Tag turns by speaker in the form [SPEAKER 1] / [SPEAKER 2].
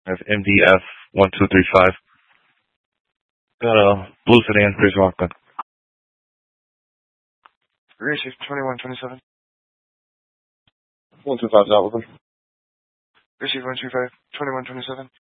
[SPEAKER 1] That's MDF 1235. Got a blue sedan, Chris Rockland.
[SPEAKER 2] Receive 2127.
[SPEAKER 1] 125 South.
[SPEAKER 2] Receive 125, 2127.